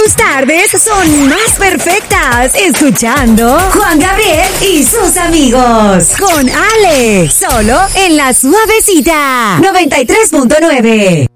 tus tardes son más perfectas escuchando Juan Gabriel y sus amigos. Con Ale, solo en La Suavecita 93.9.